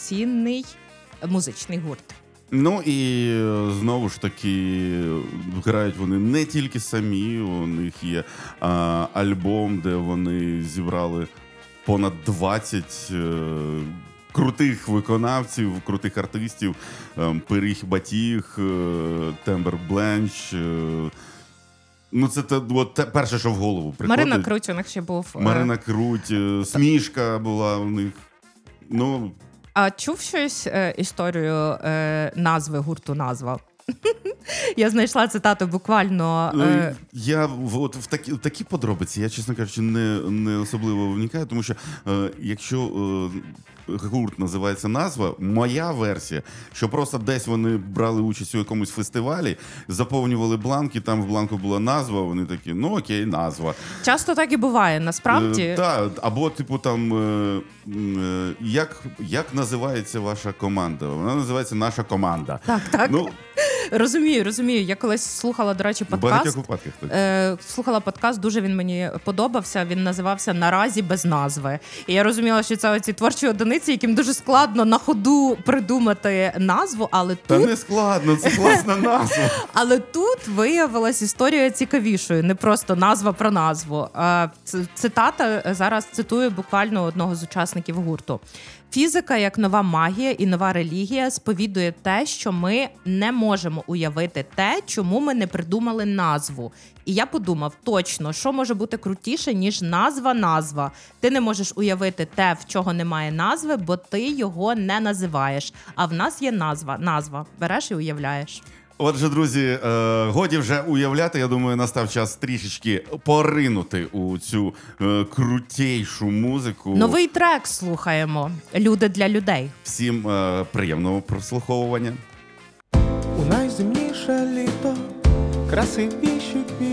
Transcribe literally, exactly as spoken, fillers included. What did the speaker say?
повноцінний музичний гурт. Ну і знову ж таки грають вони не тільки самі, у них є а, альбом, де вони зібрали понад двадцять е, крутих виконавців, крутих артистів, е, Пиріг Батіг, е, Тембер Бленч. Е, ну це те, от, те перше, що в голову приходить. Марина Круть у них ще був. Марина Круть, е, Смішка була у них. Ну... А чув щось е, історію е, назви гурту «Назва»? Я знайшла цитату буквально. Е... Я от в такі, в такі подробиці, я, чесно кажучи, не, не особливо вникаю, тому що е, якщо е, гурт називається «Назва», моя версія, що просто десь вони брали участь у якомусь фестивалі, заповнювали бланки, там в бланку була назва, вони такі, ну окей, назва. Часто так і буває, насправді. Е, так, або типу там, е, е, як, як називається ваша команда? Вона називається «Наша команда». Так, так. Ну, Розумію, розумію. Я колись слухала, до речі, в подкаст. багатьох випадках так. Е, слухала подкаст, дуже він мені подобався. Він називався «Наразі без назви». І я розуміла, що це оці творчі одиниці, яким дуже складно на ходу придумати назву, але Та тут... не складно, це класна назва. Але тут виявилась історія цікавішою, не просто назва про назву. А цитата, зараз цитую буквально одного з учасників гурту. «Фізика, як нова магія і нова релігія, сповідує те, що ми не можемо уявити те, чому ми не придумали назву. І я подумав, точно, що може бути крутіше, ніж назва-назва. Ти не можеш уявити те, в чого немає назви, бо ти його не називаєш. А в нас є назва. Назва. Береш і уявляєш». Отже, друзі, е, годі вже уявляти, я думаю, настав час трішечки поринути у цю е, крутейшу музику. Новий трек слухаємо. «Люди для людей». Всім е, приємного прослуховування. У найземніше літо, красивіші